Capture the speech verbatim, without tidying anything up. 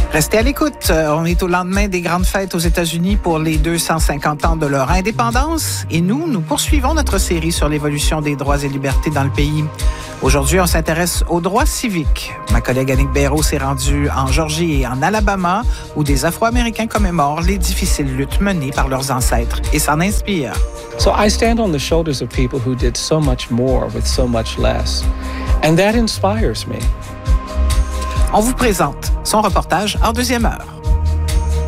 Restez à l'écoute. On est au lendemain des grandes fêtes aux États-Unis pour les deux cent cinquante ans de leur indépendance et nous, nous poursuivons notre série sur l'évolution des droits et libertés dans le pays. Aujourd'hui, on s'intéresse aux droits civiques. Ma collègue Annick Béraud s'est rendue en Georgie et en Alabama où des Afro-Américains commémorent les difficiles luttes menées par leurs ancêtres et s'en inspirent. So I stand on the shoulders of people who did so much more with so much less. And that inspires me. On vous présente son reportage en deuxième heure.